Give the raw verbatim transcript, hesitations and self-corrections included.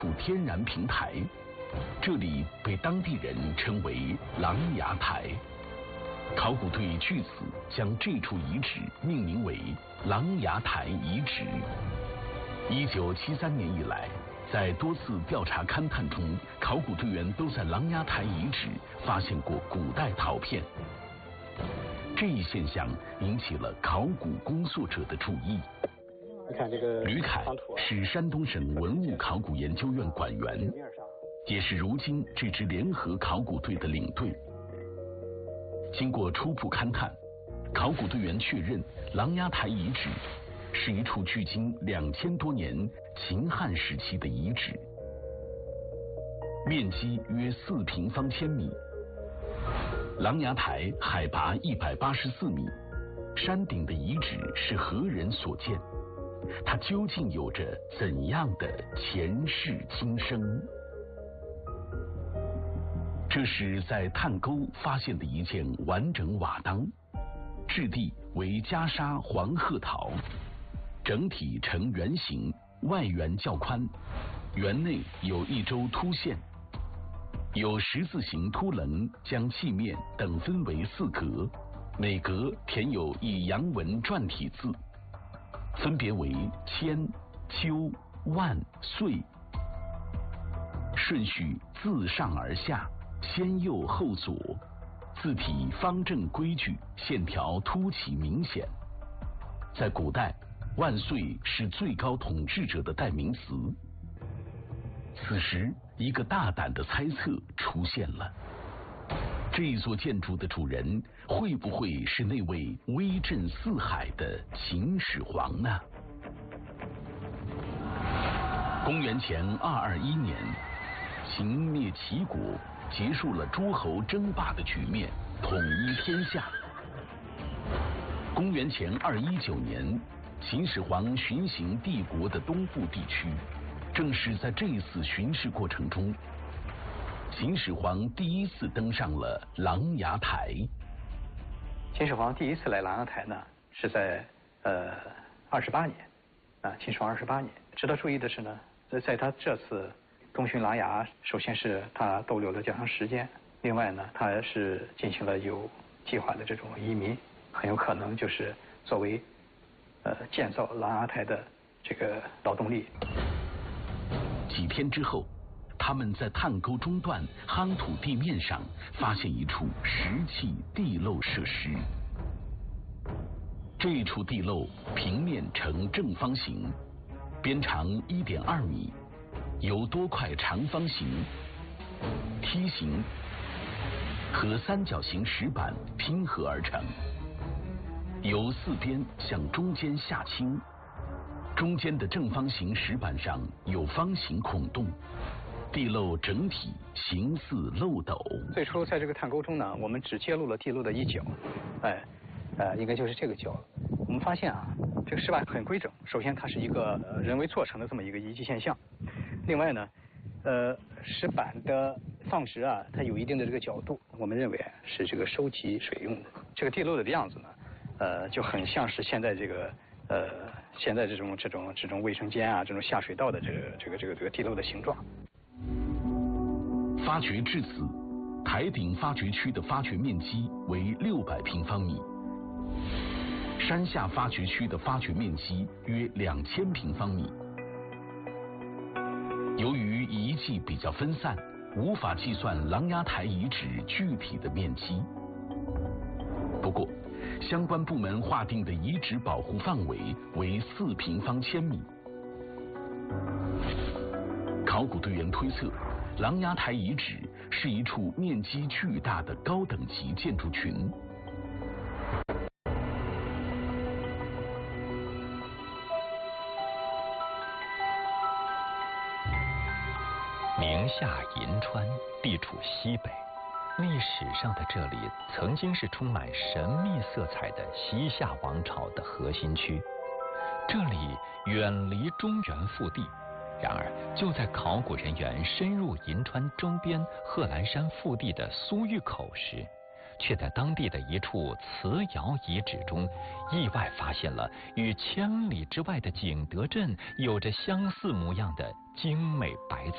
天然平台，这里被当地人称为狼牙台。考古队据此将这处遗址命名为狼牙台遗址。一九七三年以来，在多次调查勘探中，考古队员都在狼牙台遗址发现过古代陶片。这一现象引起了考古工作者的注意。 你看这个吕凯是山东省文物考古研究院馆员，也是如今这支联合考古队的领队。经过初步勘探，考古队员确认狼牙台遗址是一处距今两千多年秦汉时期的遗址，面积约四平方千米。狼牙台海拔一百八十四米，山顶的遗址是何人所建？它究竟有着怎样的前世今生？这是在探沟发现的一件完整瓦当，质地为袈裟黄褐陶，整体呈圆形，外圆较宽，圆内有一周凸线，有十字形凸棱将器面等分为四格，每格填有一阳文篆体字，分别为千、秋、万、岁，顺序自上而下，先右后左，字体方正规矩，线条凸起明显。在古代，万岁是最高统治者的代名词。此时，一个大胆的猜测出现了：这座建筑的主人会不会是那位威震四海的秦始皇呢？公元前二二一年，秦灭齐国，结束了诸侯争霸的局面，统一天下。公元前二一九年，秦始皇巡行帝国的东部地区，正是在这一次巡视过程中，秦始皇第一次登上了狼牙台。 秦始皇第一次来狼牙台呢，是在呃二十八年，啊，秦始皇二十八年。值得注意的是呢，在他这次东巡狼牙，首先是他逗留了较长时间，另外呢，他是进行了有计划的这种移民，很有可能就是作为呃建造狼牙台的这个劳动力。 几天之后，他们在探沟中段夯土地面上发现一处石砌地漏设施。这处地漏平面呈正方形，边长 一点二米，由多块长方形、梯形和三角形石板拼合而成，由四边向中间下倾。中间的正方形石板上有方形孔洞，地漏整体形似漏斗。 最初在这个探沟中呢，我们只揭露了地漏的一角，哎，呃，应该就是这个角。我们发现啊，这个石板很规整。首先，它是一个人为做成的这么一个遗迹现象。另外呢，呃，石板的放置啊，它有一定的这个角度，我们认为是这个收集水用的。这个地漏的样子呢，呃，就很像是现在这个。呃，现在这种这种这种卫生间啊，这种下水道的这个这个这个这个地漏的形状。 发掘至此，台顶发掘区的发掘面积为六百平方米，山下发掘区的发掘面积约两千平方米。由于遗迹比较分散，无法计算狼牙台遗址具体的面积。不过，相关部门划定的遗址保护范围为四平方千米。考古队员推测，狼牙台遗址是一处面积巨大的高等级建筑群。 宁夏银川地处西北。历史上的这里曾经是充满神秘色彩的西夏王朝的核心区，这里远离中原腹地。然而，就在考古人员深入银川周边贺兰山腹地的苏峪口时，却在当地的一处瓷窑遗址中，意外发现了与千里之外的景德镇有着相似模样的精美白瓷。